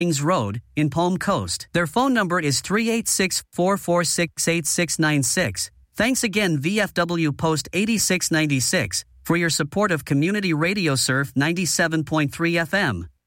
Road in Palm Coast. Their phone number is 386-446-8696. Thanks again, VFW Post 8696, for your support of Community Radio Surf 97.3 FM.